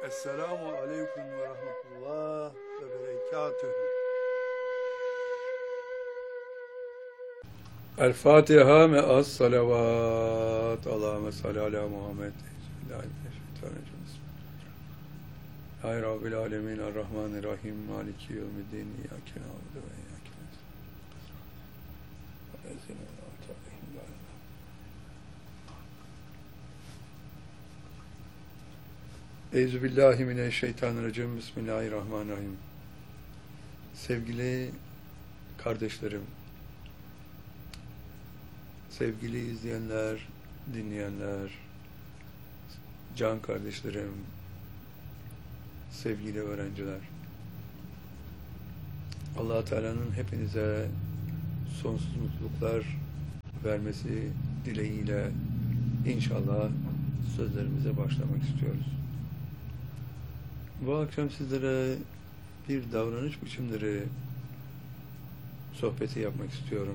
Esselamu aleyküm ve rahmetullah ve berekatühü. El Fatiha me'as salavat. Allahümme salli ala Muhammed. Bismillahirrahmanirrahim. Hay Rabbil alemin. Errahmanirrahim. Maliki yevmiddin. İyyâke na'budu ve iyyâke nestaîn. Euzubillahimineşşeytanirracim. Bismillahirrahmanirrahim. Sevgili kardeşlerim, sevgili izleyenler, dinleyenler, can kardeşlerim, sevgili öğrenciler, Allah Teala'nın hepinize sonsuz mutluluklar vermesi dileğiyle inşallah sözlerimize başlamak istiyoruz. Bu akşam sizlere bir davranış biçimleri sohbeti yapmak istiyorum.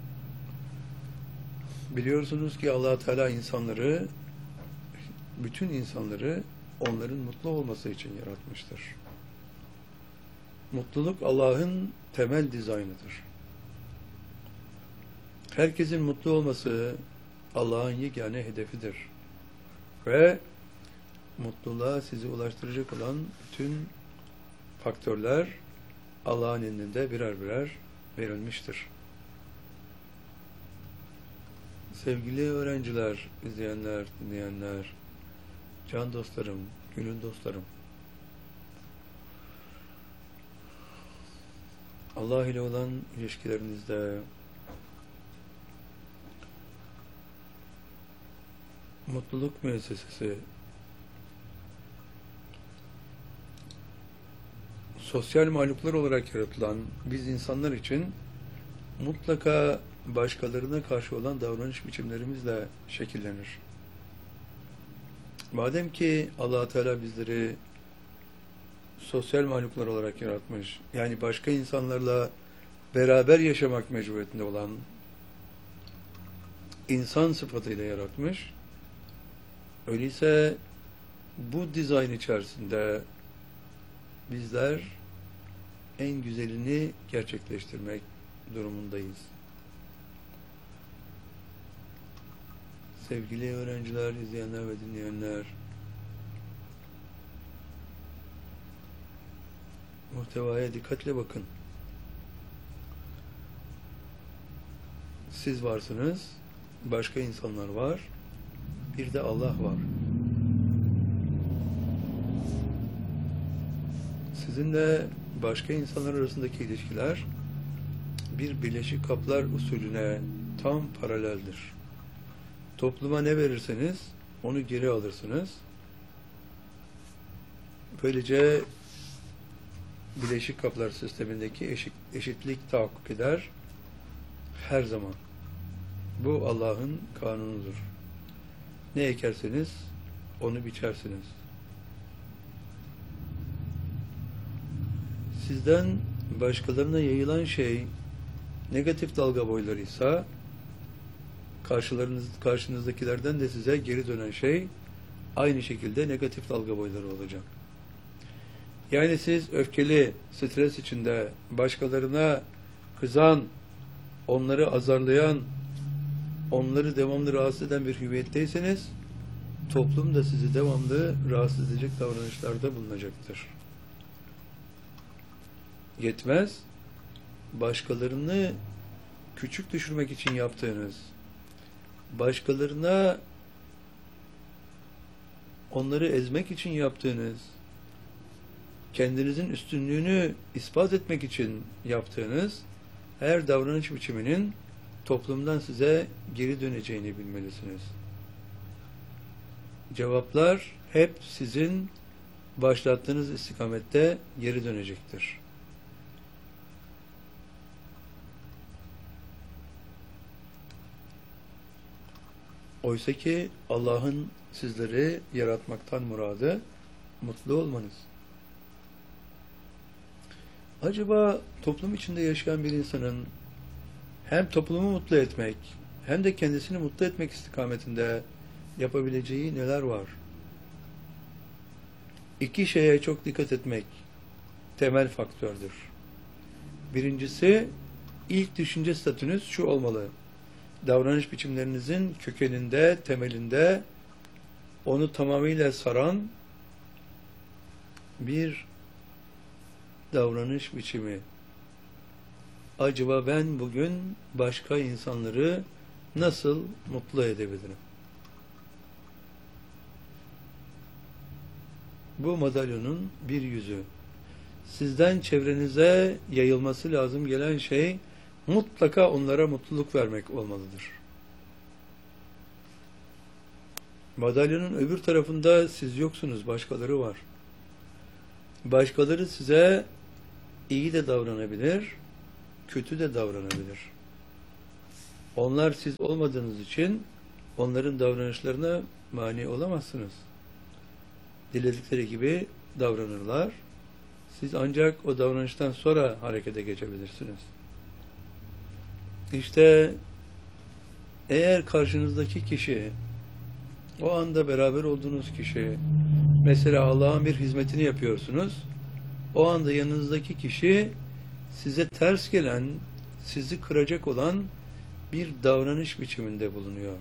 Biliyorsunuz ki Allah Teala insanları, bütün insanları onların mutlu olması için yaratmıştır. Mutluluk Allah'ın temel dizaynıdır. Herkesin mutlu olması Allah'ın yegane hedefidir. Ve mutluluğa sizi ulaştıracak olan bütün faktörler Allah'ın elinde birer birer verilmiştir. Sevgili öğrenciler, izleyenler, dinleyenler, can dostlarım, gönül dostlarım, Allah ile olan ilişkilerinizde mutluluk müessesesi sosyal mahluklar olarak yaratılan biz insanlar için mutlaka başkalarına karşı olan davranış biçimlerimizle şekillenir. Madem ki Allah Teala bizleri sosyal mahluklar olarak yaratmış, yani başka insanlarla beraber yaşamak mecburiyetinde olan insan sıfatıyla yaratmış, öyleyse bu dizayn içerisinde bizler en güzelini gerçekleştirmek durumundayız. Sevgili öğrenciler, izleyenler ve dinleyenler, muhtevaya dikkatle bakın. Siz varsınız, başka insanlar var, bir de Allah var. Sizinle başka insanlar arasındaki ilişkiler bir bileşik kaplar usulüne tam paraleldir. Topluma ne verirseniz onu geri alırsınız. Böylece bileşik kaplar sistemindeki eşitlik tahakkuk eder her zaman. Bu Allah'ın kanunudur. Ne ekerseniz onu biçersiniz. Sizden başkalarına yayılan şey negatif dalga boylarıysa karşınızdakilerden de size geri dönen şey aynı şekilde negatif dalga boyları olacak. Yani siz öfkeli, stres içinde başkalarına kızan, onları azarlayan, onları devamlı rahatsız eden bir hüviyetteyseniz toplum da sizi devamlı rahatsız edecek davranışlarda bulunacaktır. Yetmez, başkalarını küçük düşürmek için yaptığınız, başkalarına onları ezmek için yaptığınız, kendinizin üstünlüğünü ispat etmek için yaptığınız her davranış biçiminin toplumdan size geri döneceğini bilmelisiniz. Cevaplar hep sizin başlattığınız istikamette geri dönecektir. Oysa ki Allah'ın sizleri yaratmaktan muradı mutlu olmanız. Acaba toplum içinde yaşayan bir insanın hem toplumu mutlu etmek hem de kendisini mutlu etmek istikametinde yapabileceği neler var? İki şeye çok dikkat etmek temel faktördür. Birincisi, ilk düşünce statünüz şu olmalı: davranış biçimlerinizin kökeninde, temelinde onu tamamıyla saran bir davranış biçimi. Acaba ben bugün başka insanları nasıl mutlu edebilirim? Bu madalyonun bir yüzü. Sizden çevrenize yayılması lazım gelen şey mutlaka onlara mutluluk vermek olmalıdır. Madalyonun öbür tarafında siz yoksunuz, başkaları var. Başkaları size iyi de davranabilir, kötü de davranabilir. Onlar siz olmadığınız için onların davranışlarına mani olamazsınız. Diledikleri gibi davranırlar. Siz ancak o davranıştan sonra harekete geçebilirsiniz. İşte eğer karşınızdaki kişi, o anda beraber olduğunuz kişi, mesela Allah'ın bir hizmetini yapıyorsunuz, o anda yanınızdaki kişi size ters gelen, sizi kıracak olan bir davranış biçiminde bulunuyor.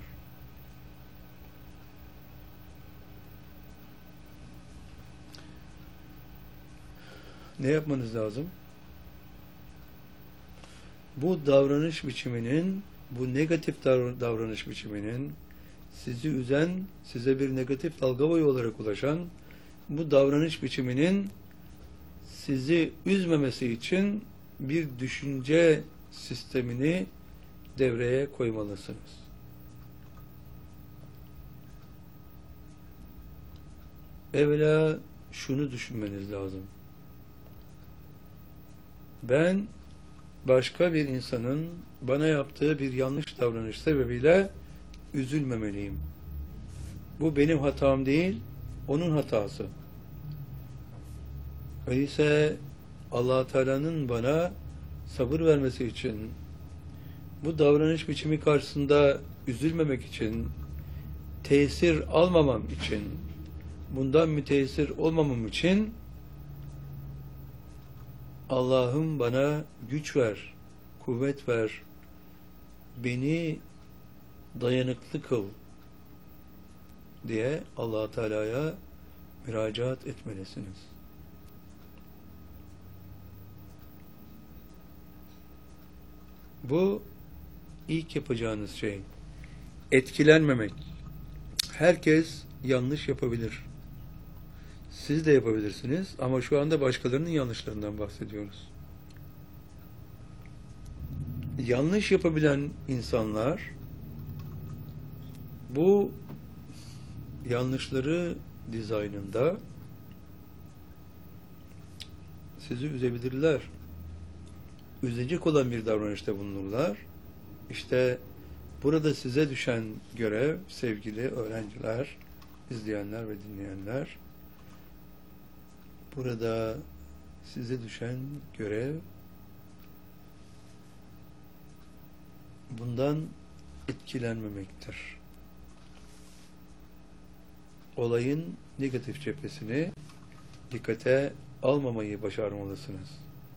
Ne yapmanız lazım? Bu davranış biçiminin, bu negatif davranış biçiminin sizi üzen, size bir negatif dalga boyu olarak ulaşan bu davranış biçiminin sizi üzmemesi için bir düşünce sistemini devreye koymalısınız. Evvela şunu düşünmeniz lazım: ben başka bir insanın bana yaptığı bir yanlış davranış sebebiyle üzülmemeliyim. Bu benim hatam değil, onun hatası. Öyleyse Allah Teala'nın bana sabır vermesi için, bu davranış biçimi karşısında üzülmemek için, tesir almamam için, bundan müteessir olmamam için Allah'ım bana güç ver, kuvvet ver, beni dayanıklı kıl diye Allah Teala'ya müracaat etmelisiniz. Bu ilk yapacağınız şey. Etkilenmemek. Herkes yanlış yapabilir. Siz de yapabilirsiniz ama şu anda başkalarının yanlışlarından bahsediyoruz. Yanlış yapabilen insanlar bu yanlışları dizaynında sizi üzebilirler. Üzecek olan bir davranışta bulunurlar. İşte burada size düşen görev, sevgili öğrenciler, izleyenler ve dinleyenler, burada size düşen görev bundan etkilenmemektir. Olayın negatif cephesini dikkate almamayı başarmalısınız.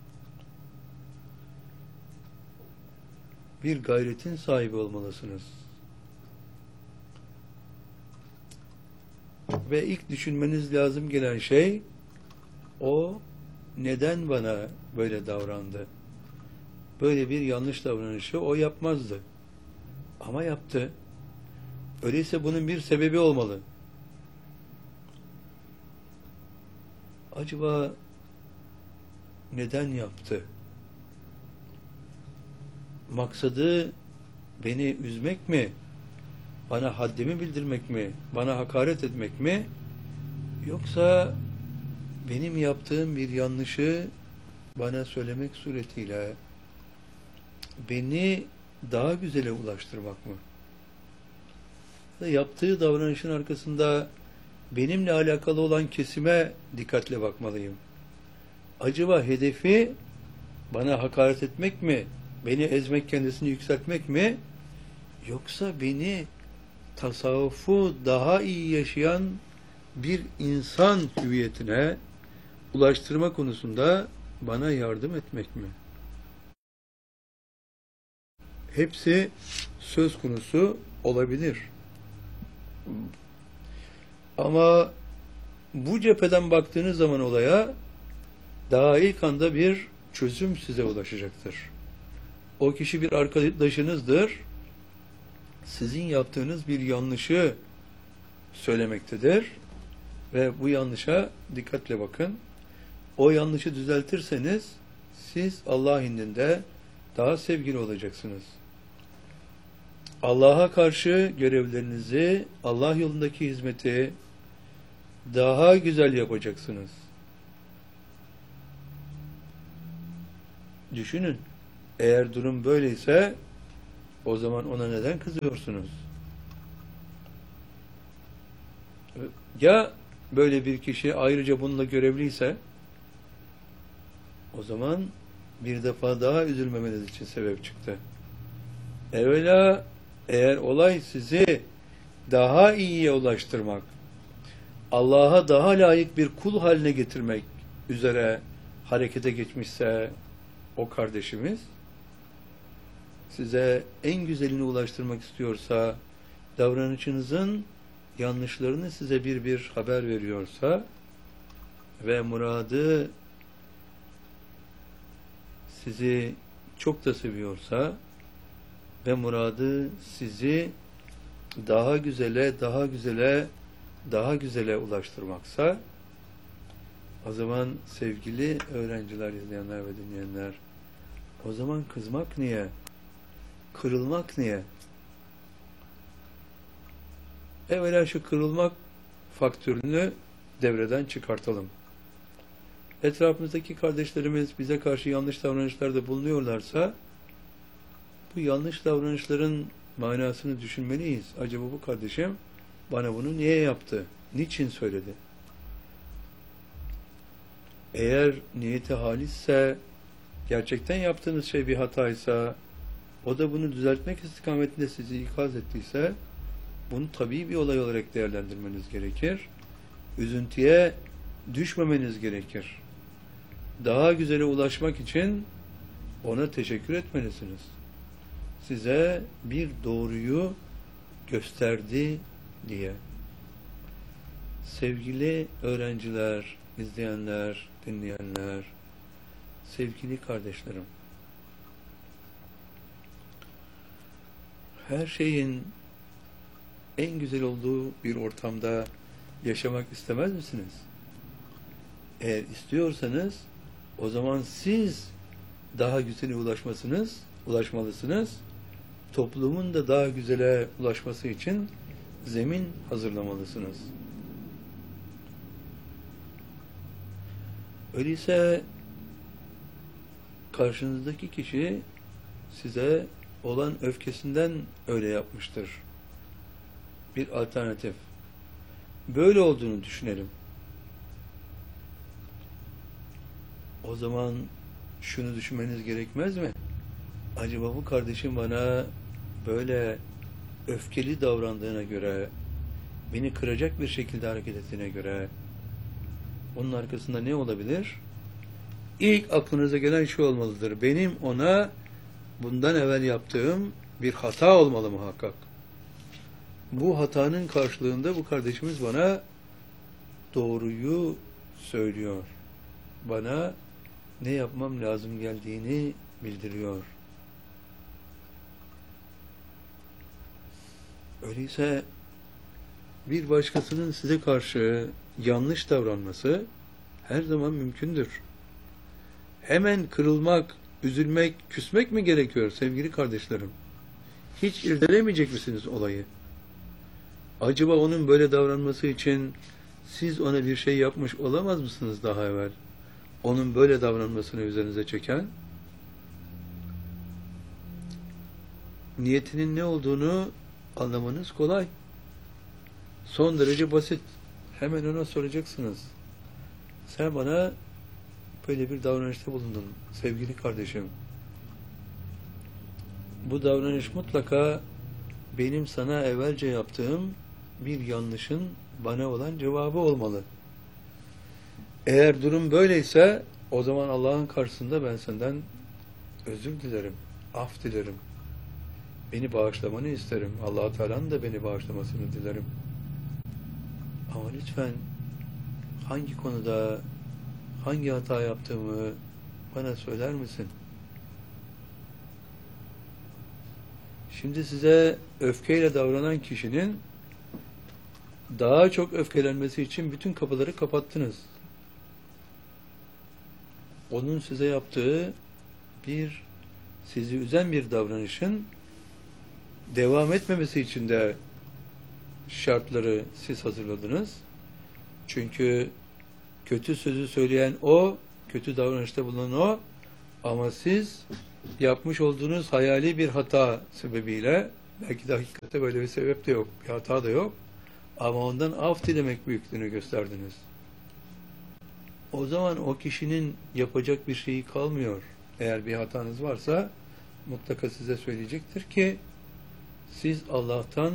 Bir gayretin sahibi olmalısınız. Ve ilk düşünmeniz lazım gelen şey, o neden bana böyle davrandı? Böyle bir yanlış davranışı o yapmazdı. Ama yaptı. Öyleyse bunun bir sebebi olmalı. Acaba neden yaptı? Maksadı beni üzmek mi? Bana haddimi bildirmek mi? Bana hakaret etmek mi? Yoksa benim yaptığım bir yanlışı bana söylemek suretiyle beni daha güzele ulaştırmak mı? Yaptığı davranışın arkasında benimle alakalı olan kesime dikkatle bakmalıyım. Acaba hedefi bana hakaret etmek mi? Beni ezmek, kendisini yükseltmek mi? Yoksa beni tasavvufu daha iyi yaşayan bir insan hüviyetine ulaştırma konusunda bana yardım etmek mi? Hepsi söz konusu olabilir. Ama bu cepheden baktığınız zaman olaya daha ilk anda bir çözüm size ulaşacaktır. O kişi bir arkadaşınızdır. Sizin yaptığınız bir yanlışı söylemektedir. Ve bu yanlışa dikkatle bakın. O yanlışı düzeltirseniz siz Allah indinde daha sevgili olacaksınız. Allah'a karşı görevlerinizi, Allah yolundaki hizmeti daha güzel yapacaksınız. Düşünün, eğer durum böyleyse o zaman ona neden kızıyorsunuz? Ya böyle bir kişi ayrıca bununla görevliyse o zaman bir defa daha üzülmemeniz için sebep çıktı. Evvela eğer olay sizi daha iyiye ulaştırmak, Allah'a daha layık bir kul haline getirmek üzere harekete geçmişse o kardeşimiz, size en güzelini ulaştırmak istiyorsa, davranışınızın yanlışlarını size bir bir haber veriyorsa ve muradı sizi çok da seviyorsa ve muradı sizi daha güzele, daha güzele, daha güzele ulaştırmaksa, o zaman sevgili öğrenciler, izleyenler ve dinleyenler, o zaman kızmak niye? Kırılmak niye? Evvela şu kırılmak faktörünü devreden çıkartalım. Etrafımızdaki kardeşlerimiz bize karşı yanlış davranışlarda bulunuyorlarsa, bu yanlış davranışların manasını düşünmeliyiz. Acaba bu kardeşim bana bunu niye yaptı? Niçin söyledi? Eğer niyeti halisse, gerçekten yaptığınız şey bir hataysa, o da bunu düzeltmek istikametinde sizi ikaz ettiyse, bunu tabii bir olay olarak değerlendirmeniz gerekir. Üzüntüye düşmemeniz gerekir. Daha güzele ulaşmak için ona teşekkür etmelisiniz. Size bir doğruyu gösterdi diye. Sevgili öğrenciler, izleyenler, dinleyenler, sevgili kardeşlerim, her şeyin en güzel olduğu bir ortamda yaşamak istemez misiniz? Eğer istiyorsanız, o zaman siz daha güzele ulaşmalısınız. Toplumun da daha güzele ulaşması için zemin hazırlamalısınız. Öyleyse karşınızdaki kişi size olan öfkesinden öyle yapmıştır. Bir alternatif. Böyle olduğunu düşünelim. O zaman şunu düşünmeniz gerekmez mi? Acaba bu kardeşim bana böyle öfkeli davrandığına göre, beni kıracak bir şekilde hareket ettiğine göre, onun arkasında ne olabilir? İlk aklınıza gelen şu olmalıdır. Benim ona bundan evvel yaptığım bir hata olmalı muhakkak. Bu hatanın karşılığında bu kardeşimiz bana doğruyu söylüyor. Bana ne yapmam lazım geldiğini bildiriyor. Öyleyse bir başkasının size karşı yanlış davranması her zaman mümkündür. Hemen kırılmak, üzülmek, küsmek mi gerekiyor sevgili kardeşlerim? Hiç irdelemeyecek misiniz olayı? Acaba onun böyle davranması için siz ona bir şey yapmış olamaz mısınız daha evvel? Onun böyle davranmasını üzerinize çeken, niyetinin ne olduğunu anlamanız kolay. Son derece basit. Hemen ona soracaksınız. Sen bana böyle bir davranışta bulundun sevgili kardeşim. Bu davranış mutlaka benim sana evvelce yaptığım bir yanlışın bana olan cevabı olmalı. Eğer durum böyleyse o zaman Allah'ın karşısında ben senden özür dilerim, af dilerim. Beni bağışlamanı isterim. Allah-u Teala'nın da beni bağışlamasını dilerim. Ama lütfen hangi konuda hangi hata yaptığımı bana söyler misin? Şimdi size öfkeyle davranan kişinin daha çok öfkelenmesi için bütün kapıları kapattınız. Onun size yaptığı sizi üzen bir davranışın devam etmemesi için de şartları siz hazırladınız. Çünkü kötü sözü söyleyen o, kötü davranışta bulunan o, ama siz yapmış olduğunuz hayali bir hata sebebiyle, belki de hakikatte böyle bir sebep de yok, bir hata da yok, ama ondan af dilemek büyüklüğünü gösterdiniz. O zaman o kişinin yapacak bir şeyi kalmıyor. Eğer bir hatanız varsa mutlaka size söyleyecektir ki siz Allah'tan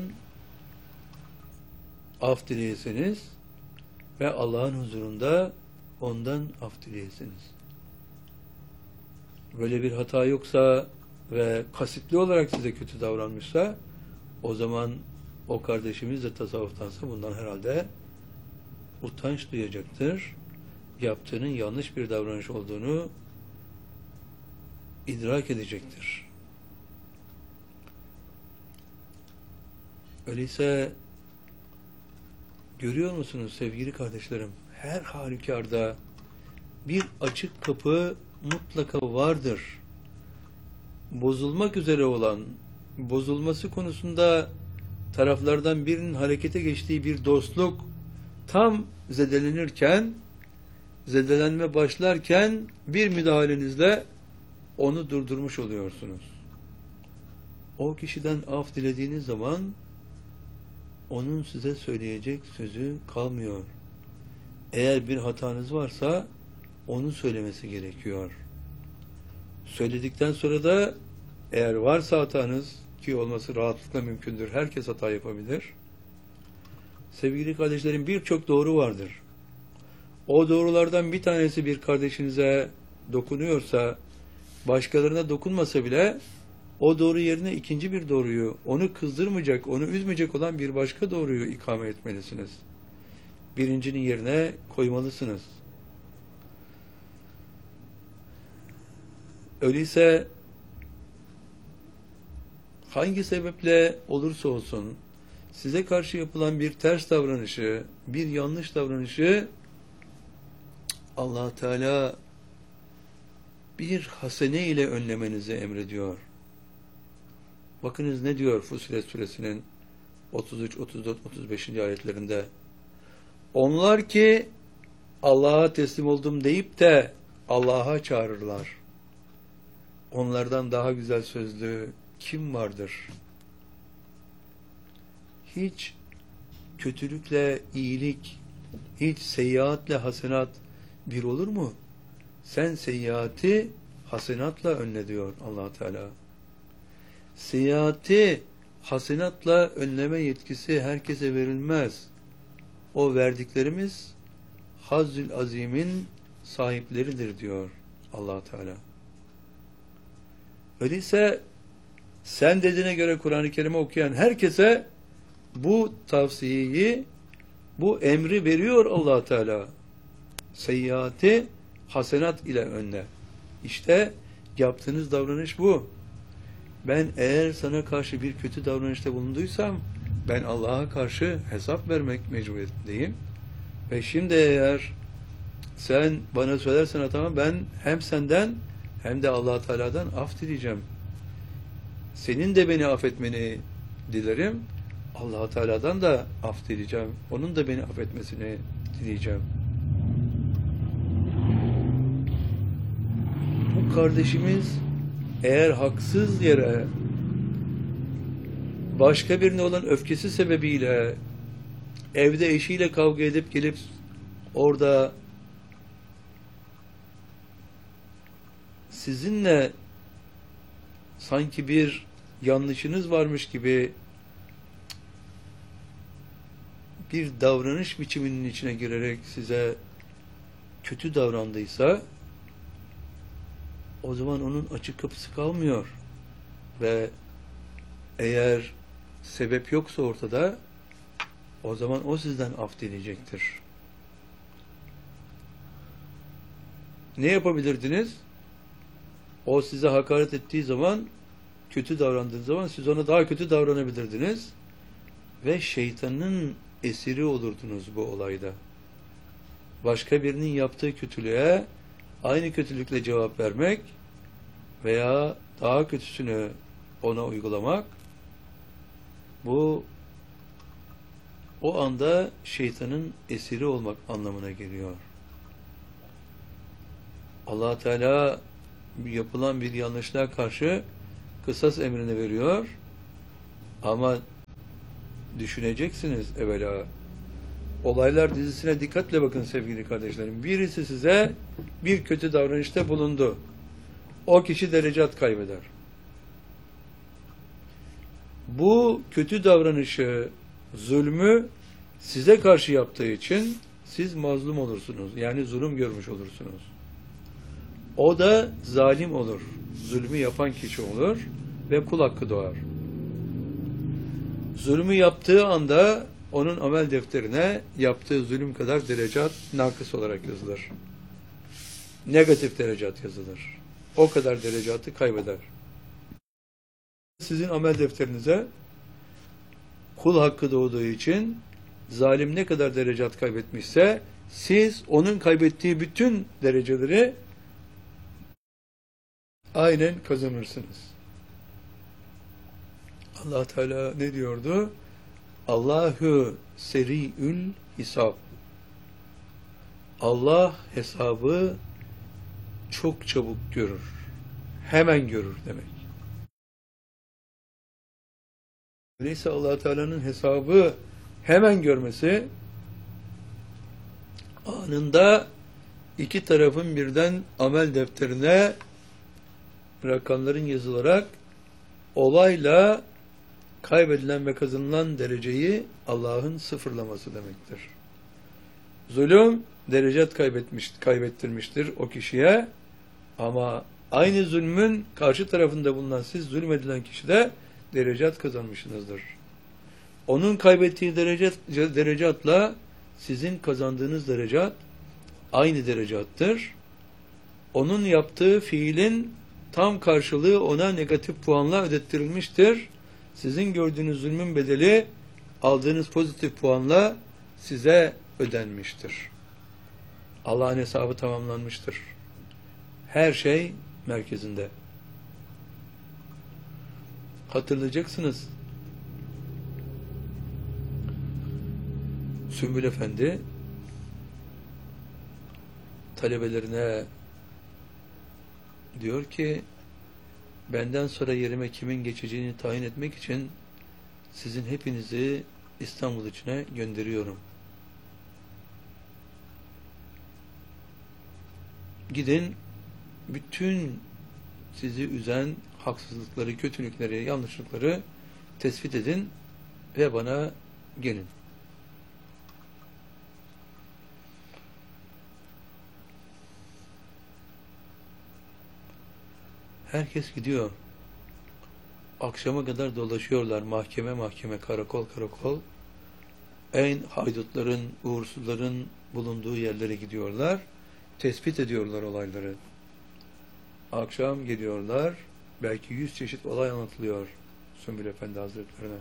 af dileyesiniz ve Allah'ın huzurunda ondan af dileyesiniz. Böyle bir hata yoksa ve kasıtlı olarak size kötü davranmışsa, o zaman o kardeşimiz de tasavvuftansa bundan herhalde utanç duyacaktır. Yaptığının yanlış bir davranış olduğunu idrak edecektir. Öyleyse görüyor musunuz sevgili kardeşlerim? Her halükarda bir açık kapı mutlaka vardır. Bozulmak üzere olan, bozulması konusunda taraflardan birinin harekete geçtiği bir dostluk tam zedelenme başlarken bir müdahalenizle onu durdurmuş oluyorsunuz. O kişiden af dilediğiniz zaman onun size söyleyecek sözü kalmıyor. Eğer bir hatanız varsa onu söylemesi gerekiyor. Söyledikten sonra da eğer varsa hatanız, ki olması rahatlıkla mümkündür, herkes hata yapabilir. Sevgili kardeşlerim, birçok doğru vardır. O doğrulardan bir tanesi bir kardeşinize dokunuyorsa, başkalarına dokunmasa bile o doğru yerine ikinci bir doğruyu, onu kızdırmayacak, onu üzmeyecek olan bir başka doğruyu ikame etmelisiniz. Birincinin yerine koymalısınız. Öyleyse hangi sebeple olursa olsun size karşı yapılan bir ters davranışı, bir yanlış davranışı Allah Teala bir hasene ile önlemenizi emrediyor. Bakınız ne diyor Fussilet suresinin 33, 34, 35. ayetlerinde. Onlar ki Allah'a teslim oldum deyip de Allah'a çağırırlar. Onlardan daha güzel sözlü kim vardır? Hiç kötülükle iyilik, hiç seyyiatle hasenat bir olur mu? Sen seyyiatı hasenatla önle diyor Allah Teala. Seyyiatı hasenatla önleme yetkisi herkese verilmez. O verdiklerimiz Hazzül Azim'in sahipleridir diyor Allah Teala. Öyleyse sen dediğine göre Kur'an-ı Kerim'i okuyan herkese bu tavsiyeyi, bu emri veriyor Allah Teala. Seyyiatı hasenat ile önle. İşte yaptığınız davranış bu. Ben eğer sana karşı bir kötü davranışta bulunduysam ben Allah'a karşı hesap vermek mecburiyetindeyim. Ve şimdi eğer sen bana söylersen hatamı, ben hem senden hem de Allah Teala'dan af dileyeceğim. Senin de beni affetmeni dilerim. Allah Teala'dan da af dileyeceğim. Onun da beni affetmesini dileyeceğim. Bu kardeşimiz eğer haksız yere başka birine olan öfkesi sebebiyle evde eşiyle kavga edip gelip orada sizinle sanki bir yanlışınız varmış gibi bir davranış biçiminin içine girerek size kötü davrandıysa, o zaman onun açık kapısı kalmıyor. Ve eğer sebep yoksa ortada, o zaman o sizden af dileyecektir. Ne yapabilirdiniz? O size hakaret ettiği zaman, kötü davrandığınız zaman siz ona daha kötü davranabilirdiniz ve şeytanın esiri olurdunuz bu olayda. Başka birinin yaptığı kötülüğe aynı kötülükle cevap vermek veya daha kötüsünü ona uygulamak, bu o anda şeytanın esiri olmak anlamına geliyor. Allah Teala yapılan bir yanlışlığa karşı kısas emrini veriyor ama düşüneceksiniz evvela. Olaylar dizisine dikkatle bakın sevgili kardeşlerim. Birisi size bir kötü davranışta bulundu. O kişi derecat kaybeder. Bu kötü davranışı, zulmü size karşı yaptığı için siz mazlum olursunuz. Yani zulüm görmüş olursunuz. O da zalim olur. Zulmü yapan kişi olur ve kul hakkı doğar. Zulmü yaptığı anda onun amel defterine yaptığı zulüm kadar derecat nakıs olarak yazılır. Negatif derecat yazılır. O kadar derecatı kaybeder. Sizin amel defterinize kul hakkı doğduğu için zalim ne kadar derecat kaybetmişse siz onun kaybettiği bütün dereceleri aynen kazanırsınız. Allah Teala ne diyordu? Allahu seri'ül hisab. Allah hesabı çok çabuk görür. Hemen görür demek. Öyleyse Allah Teala'nın hesabı hemen görmesi, anında iki tarafın birden amel defterine rakamların yazılarak olayla kaybedilen ve kazanılan dereceyi Allah'ın sıfırlaması demektir. Zulüm derecat kaybettirmiştir o kişiye ama aynı zulmün karşı tarafında bulunan siz zulmedilen kişi de derecat kazanmışsınızdır. Onun kaybettiği derecatla sizin kazandığınız derecat aynı derecattır. Onun yaptığı fiilin tam karşılığı ona negatif puanla ödettirilmiştir. Sizin gördüğünüz zulmün bedeli aldığınız pozitif puanla size ödenmiştir. Allah'ın hesabı tamamlanmıştır. Her şey merkezinde. Hatırlayacaksınız. Sümbül Efendi talebelerine diyor ki, benden sonra yerime kimin geçeceğini tayin etmek için sizin hepinizi İstanbul içine gönderiyorum. Gidin, bütün sizi üzen haksızlıkları, kötülükleri, yanlışlıkları tespit edin ve bana gelin. Herkes gidiyor. Akşama kadar dolaşıyorlar. Mahkeme, karakol. En haydutların, uğursuzların bulunduğu yerlere gidiyorlar. Tespit ediyorlar olayları. Akşam geliyorlar. Belki 100 çeşit olay anlatılıyor Sümbül Efendi Hazretlerine.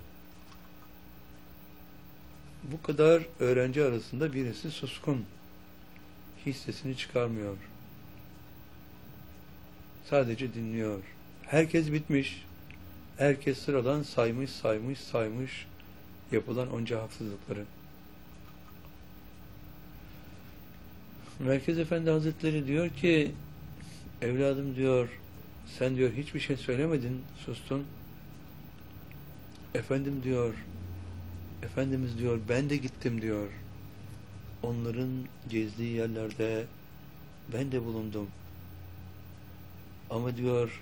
Bu kadar öğrenci arasında birisi suskun. Hiç sesini çıkarmıyor. Sadece dinliyor. Herkes bitmiş. Herkes sıradan saymış yapılan onca haksızlıkları. Merkez Efendi Hazretleri diyor ki, evladım diyor, sen diyor hiçbir şey söylemedin, sustun. Efendimiz diyor, ben de gittim diyor. Onların gezdiği yerlerde ben de bulundum. Ama diyor,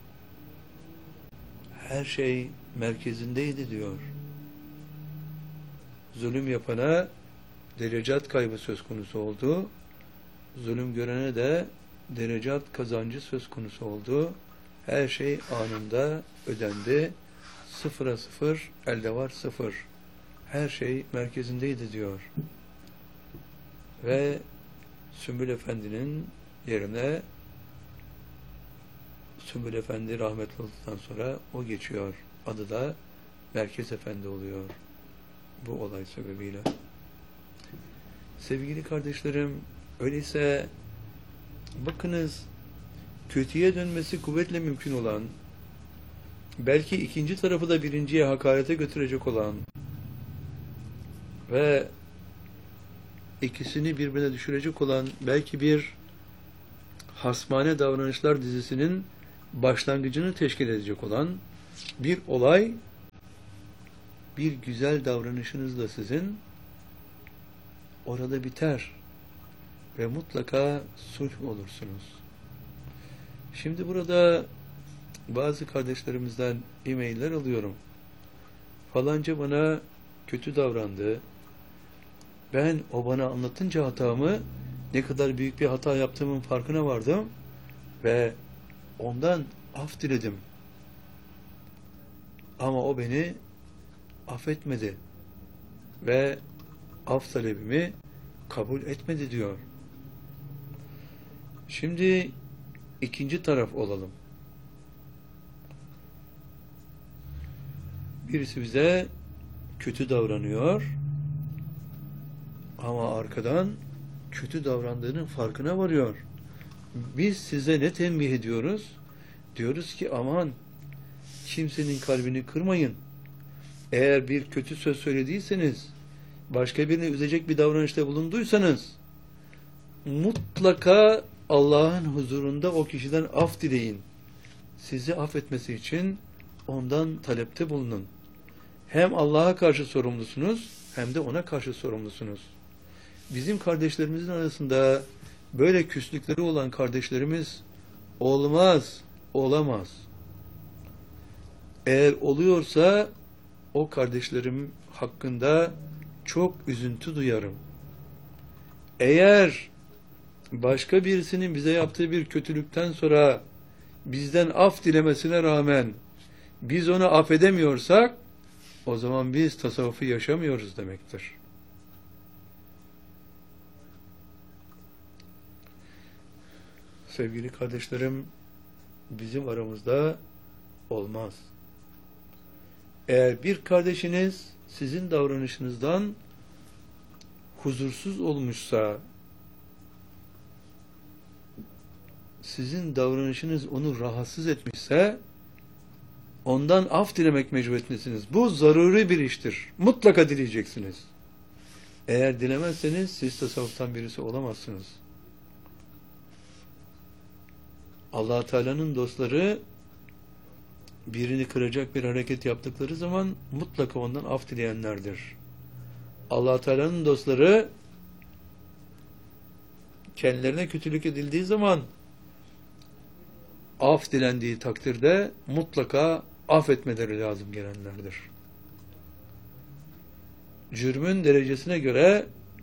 her şey merkezindeydi diyor. zulüm yapana derecat kaybı söz konusu oldu. Zulüm görene de derecat kazancı söz konusu oldu. Her şey anında ödendi. Sıfıra sıfır, elde var sıfır. Her şey merkezindeydi diyor. Ve Sümbül Efendi'nin yerine Sümbül Efendi rahmetli olduktan sonra o geçiyor. Adı da Merkez Efendi oluyor. Bu olay sebebiyle. Sevgili kardeşlerim, öyleyse bakınız, kötüye dönmesi kuvvetle mümkün olan, belki ikinci tarafı da birinciye hakarete götürecek olan ve ikisini birbirine düşürecek olan belki bir hasmane davranışlar dizisinin başlangıcını teşkil edecek olan bir olay, bir güzel davranışınızla sizin orada biter ve mutlaka sulh olursunuz. Şimdi burada bazı kardeşlerimizden e-mailler alıyorum. Falanca bana kötü davrandı. Ben o bana anlatınca hatamı, ne kadar büyük bir hata yaptığımın farkına vardım ve ondan af diledim. Ama o beni affetmedi ve af talebimi kabul etmedi diyor. Şimdi ikinci taraf olalım. Birisi bize kötü davranıyor ama arkadan kötü davrandığının farkına varıyor. Biz size ne tembih ediyoruz? Diyoruz ki aman, kimsenin kalbini kırmayın. Eğer bir kötü söz söylediyseniz, başka birini üzecek bir davranışta bulunduysanız, mutlaka Allah'ın huzurunda o kişiden af dileyin. Sizi affetmesi için ondan talepte bulunun. Hem Allah'a karşı sorumlusunuz, hem de ona karşı sorumlusunuz. Bizim kardeşlerimizin arasında böyle küslükleri olan kardeşlerimiz olmaz, olamaz. Eğer oluyorsa o kardeşlerim hakkında çok üzüntü duyarım. Eğer başka birisinin bize yaptığı bir kötülükten sonra bizden af dilemesine rağmen biz onu affedemiyorsak, o zaman biz tasavvufu yaşamıyoruz demektir. Sevgili kardeşlerim, bizim aramızda olmaz. Eğer bir kardeşiniz sizin davranışınızdan huzursuz olmuşsa, sizin davranışınız onu rahatsız etmişse, ondan af dilemek mecburiyetindesiniz. Bu zaruri bir iştir. Mutlaka dileyeceksiniz. Eğer dilemezseniz siz tasavvuftan birisi olamazsınız. Allah Teala'nın dostları birini kıracak bir hareket yaptıkları zaman mutlaka ondan af dileyenlerdir. Allah Teala'nın dostları kendilerine kötülük edildiği zaman af dilendiği takdirde mutlaka affetmeleri lazım gelenlerdir. Cürmün derecesine göre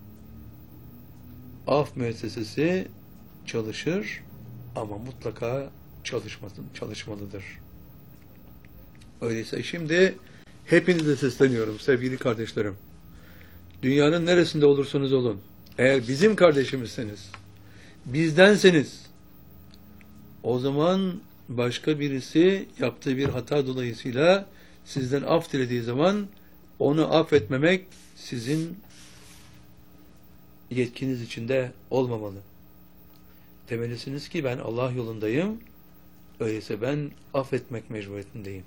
af müessesesi çalışır ama mutlaka çalışmalıdır. Öyleyse şimdi hepinize sesleniyorum sevgili kardeşlerim. Dünyanın neresinde olursanız olun, eğer bizim kardeşimizseniz, bizdenseniz, o zaman başka birisi yaptığı bir hata dolayısıyla sizden af dilediği zaman onu affetmemek sizin yetkiniz içinde olmamalı. Demelisiniz ki ben Allah yolundayım, öyleyse ben affetmek mecburiyetindeyim.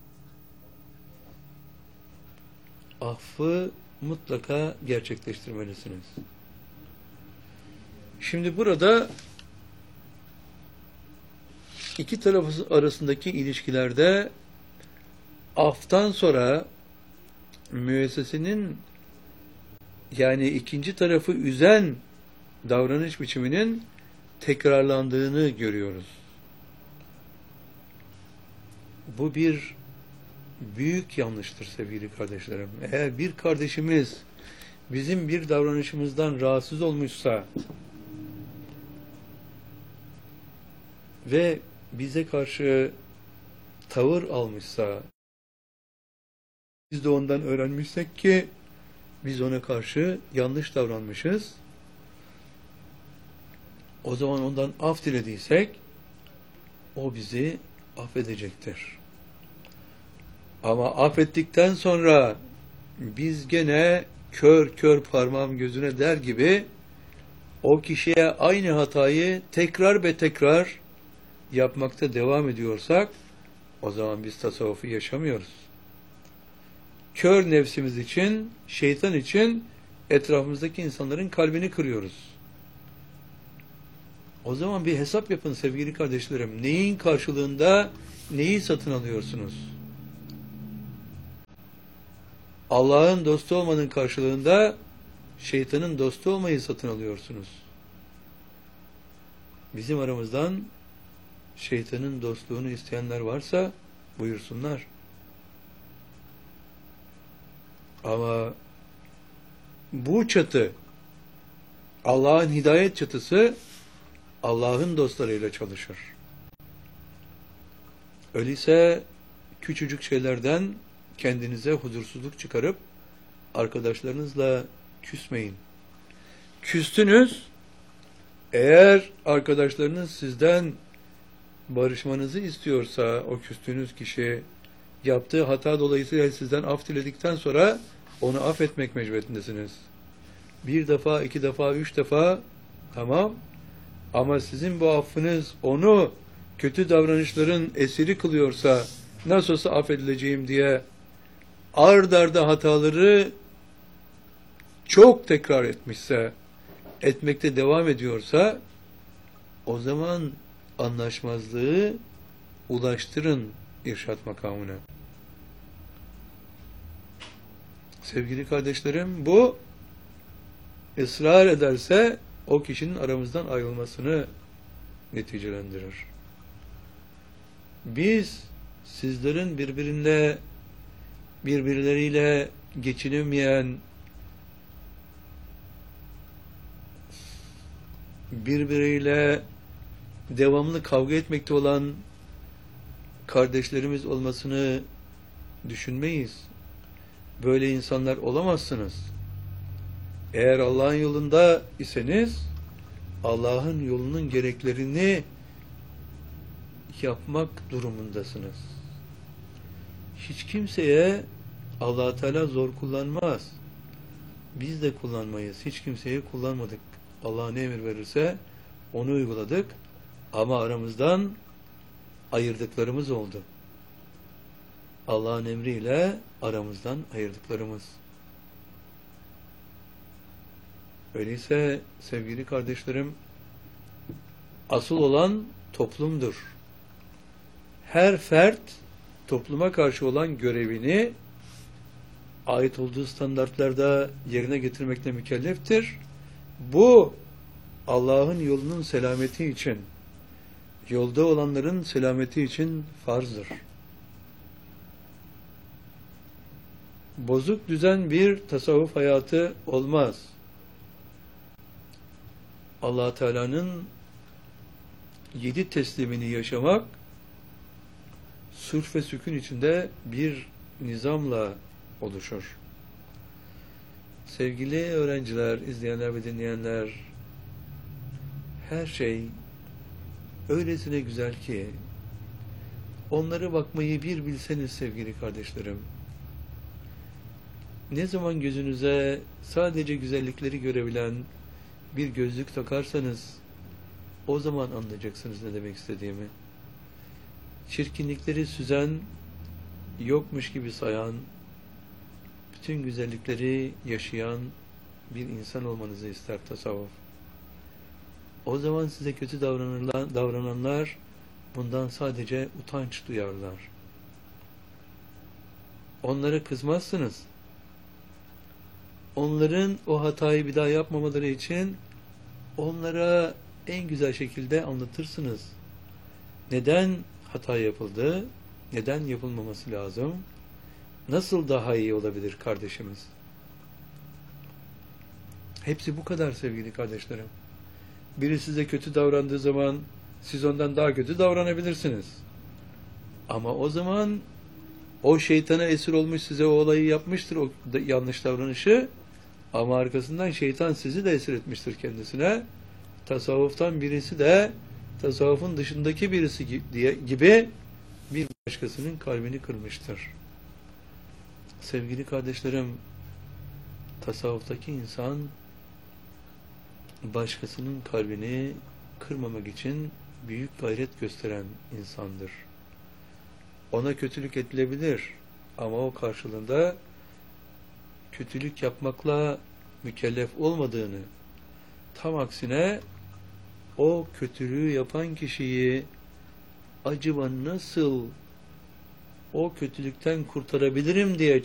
Affı mutlaka gerçekleştirmelisiniz. Şimdi burada iki taraf arasındaki ilişkilerde aftan sonra müessesenin, yani ikinci tarafı üzen davranış biçiminin tekrarlandığını görüyoruz. Bu bir büyük yanlıştır sevgili kardeşlerim. Eğer bir kardeşimiz bizim bir davranışımızdan rahatsız olmuşsa ve bize karşı tavır almışsa, biz de ondan öğrenmişsek ki biz ona karşı yanlış davranmışız, o zaman ondan af dilediysek o bizi affedecektir. Ama affettikten sonra biz gene kör kör parmağım gözüne der gibi o kişiye aynı hatayı tekrar ve tekrar yapmakta devam ediyorsak o zaman biz tasavvufu yaşamıyoruz. Kör nefsimiz için, şeytan için etrafımızdaki insanların kalbini kırıyoruz. O zaman bir hesap yapın sevgili kardeşlerim. Neyin karşılığında neyi satın alıyorsunuz? Allah'ın dostu olmanın karşılığında şeytanın dostu olmayı satın alıyorsunuz. Bizim aramızdan şeytanın dostluğunu isteyenler varsa buyursunlar. Ama bu çatı, Allah'ın hidayet çatısı Allah'ın dostlarıyla çalışır. Öyleyse küçücük şeylerden kendinize huzursuzluk çıkarıp arkadaşlarınızla küsmeyin. Küstünüz, eğer arkadaşlarınız sizden barışmanızı istiyorsa o küstüğünüz kişi yaptığı hata dolayısıyla sizden af diledikten sonra onu affetmek mecburiyetindesiniz. Bir defa, iki defa, üç defa tamam ama sizin bu affınız onu kötü davranışların esiri kılıyorsa nasıl olsa affedileceğim diye ard arda hataları çok tekrar etmişse, etmekte devam ediyorsa o zaman anlaşmazlığı ulaştırın irşat makamına. Sevgili kardeşlerim, bu ısrar ederse o kişinin aramızdan ayrılmasını neticelendirir. Biz sizlerin birbirleriyle geçinemeyen, birbiriyle devamlı kavga etmekte olan kardeşlerimiz olmasını düşünmeyiz. Böyle insanlar olamazsınız. Eğer Allah'ın yolunda iseniz Allah'ın yolunun gereklerini yapmak durumundasınız. Hiç kimseye Allah Teala zor kullanmaz. Biz de kullanmayız. Hiç kimseyi kullanmadık. Allah ne emir verirse onu uyguladık. Ama aramızdan ayırdıklarımız oldu. Allah'ın emriyle aramızdan ayırdıklarımız. Öyleyse sevgili kardeşlerim, asıl olan toplumdur. Her fert topluma karşı olan görevini ait olduğu standartlarda yerine getirmekle mükelleftir. Bu Allah'ın yolunun selameti için, yolda olanların selameti için farzdır. Bozuk düzen bir tasavvuf hayatı olmaz. Allah Teala'nın 7 teslimini yaşamak sürf ve sükun içinde bir nizamla oluşur. Sevgili öğrenciler, izleyenler ve dinleyenler, her şey öylesine güzel ki onlara bakmayı bir bilseniz sevgili kardeşlerim. Ne zaman gözünüze sadece güzellikleri görebilen bir gözlük takarsanız o zaman anlayacaksınız ne demek istediğimi. Çirkinlikleri süzen, yokmuş gibi sayan, bütün güzellikleri yaşayan bir insan olmanızı ister tasavvuf. O zaman size kötü davrananlar bundan sadece utanç duyarlar. Onlara kızmazsınız. Onların o hatayı bir daha yapmamaları için onlara en güzel şekilde anlatırsınız. Neden hata yapıldı? Neden yapılmaması lazım? Nasıl daha iyi olabilir kardeşimiz? Hepsi bu kadar sevgili kardeşlerim. Biri size kötü davrandığı zaman siz ondan daha kötü davranabilirsiniz. Ama o zaman o şeytana esir olmuş, size o olayı yapmıştır, o yanlış davranışı, ama arkasından şeytan sizi de esir etmiştir kendisine. Tasavvuftan birisi de tasavvufun dışındaki birisi gibi bir başkasının kalbini kırmıştır. Sevgili kardeşlerim, tasavvuftaki insan başkasının kalbini kırmamak için büyük gayret gösteren insandır. Ona kötülük edilebilir ama o karşılığında kötülük yapmakla mükellef olmadığını, tam aksine o kötülüğü yapan kişiyi acaba nasıl o kötülükten kurtarabilirim diye